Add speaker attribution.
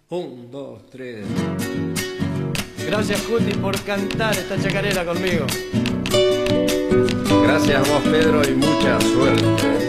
Speaker 1: Un, dos, tres.
Speaker 2: Gracias, Cuti, por cantar esta chacarera conmigo.
Speaker 1: Gracias a vos, Pedro, y mucha suerte.